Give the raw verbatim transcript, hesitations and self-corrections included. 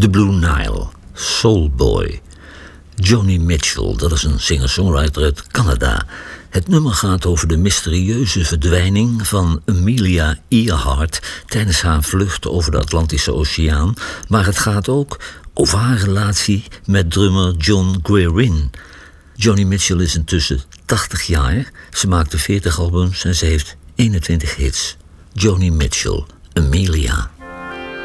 The Blue Nile, Soulboy. Joni Mitchell, dat is een singer-songwriter uit Canada. Het nummer gaat over de mysterieuze verdwijning van Amelia Earhart tijdens haar vlucht over de Atlantische Oceaan, maar het gaat ook over haar relatie met drummer John Guerin. Joni Mitchell is intussen tachtig jaar, ze maakte veertig albums en ze heeft eenentwintig hits. Joni Mitchell, Amelia.